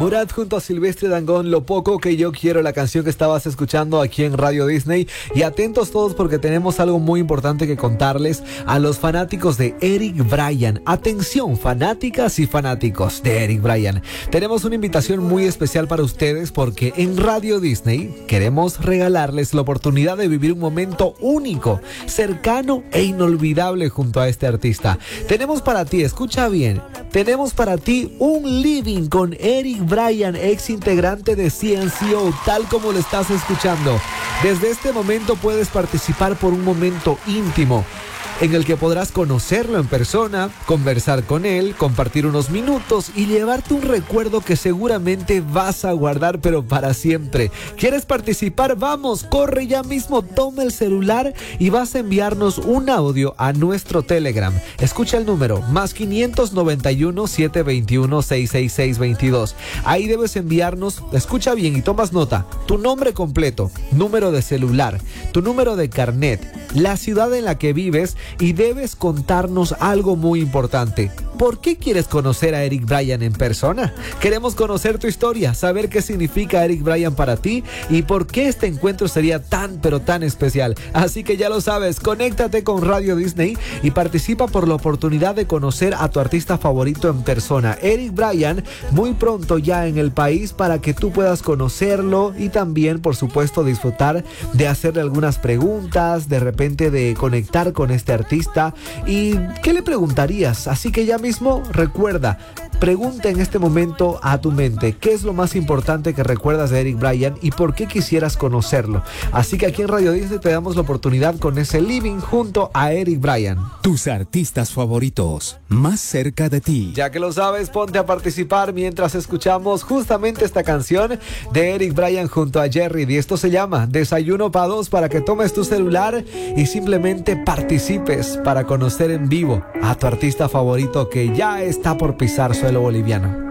Murat junto a Silvestre Dangond, Lo poco que yo quiero, la canción que estabas escuchando aquí en Radio Disney. Y atentos todos porque tenemos algo muy importante que contarles a los fanáticos de Eric Bryan. Atención, fanáticas y fanáticos de Eric Bryan. Tenemos una invitación muy especial para ustedes porque en Radio Disney queremos regalarles la oportunidad de vivir un momento único, cercano e inolvidable junto a este artista. Tenemos para ti, escucha bien, tenemos para ti un living con Eric Bryan, ex integrante de CNCO, tal como lo estás escuchando. Desde este momento puedes participar por un momento íntimo en el que podrás conocerlo en persona, conversar con él, compartir unos minutos y llevarte un recuerdo que seguramente vas a guardar pero para siempre. ¿Quieres participar? Vamos, corre ya mismo, toma el celular y vas a enviarnos un audio a nuestro Telegram. Escucha el número, más 591 721 66622. Ahí debes enviarnos, escucha bien y tomas nota, tu nombre completo, número de celular, tu número de carnet, la ciudad en la que vives y debes contarnos algo muy importante. ¿Por qué quieres conocer a Eric Bryan en persona? Queremos conocer tu historia, saber qué significa Eric Bryan para ti y por qué este encuentro sería tan pero tan especial. Así que ya lo sabes, conéctate con Radio Disney y participa por la oportunidad de conocer a tu artista favorito en persona. Eric Bryan, muy pronto ya en el país para que tú puedas conocerlo y también, por supuesto, disfrutar de hacerle algunas preguntas, de repente de conectar con este artista. ¿Y qué le preguntarías? Así que ya mismo recuerda, pregunta en este momento a tu mente qué es lo más importante que recuerdas de Eric Bryan y por qué quisieras conocerlo. Así que aquí en Radio Disney te damos la oportunidad con ese living junto a Eric Bryan. Tus artistas favoritos, más cerca de ti. Ya que lo sabes, ponte a participar mientras escuchamos justamente esta canción de Eric Bryan junto a Jerry. Y esto se llama Desayuno para Dos, para que tomes tu celular y simplemente participes para conocer en vivo a tu artista favorito que ya está por pisar suelo boliviano.